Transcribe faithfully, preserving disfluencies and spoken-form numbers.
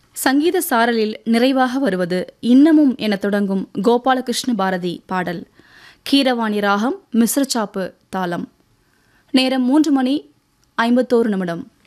சங்கீத சாரலில் நிறைவாக வருவது இன்னமும் என தொடங்கும் கோபாலகிருஷ்ண பாரதி பாடல். கீரவாணி ராகம், மிஸ்ர சாப்பு தாளம். நேரம் மூன்று மணி ஐம்பத்தோரு நிமிடம்.